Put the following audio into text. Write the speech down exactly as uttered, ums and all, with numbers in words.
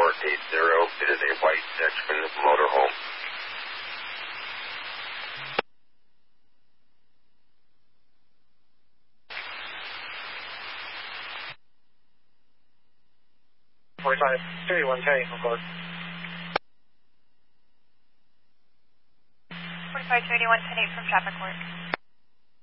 Court eight zero. It is a white Dutchman motorhome. forty-five thirty-one, carry on court. forty-five thirty-one, ten eight from traffic court.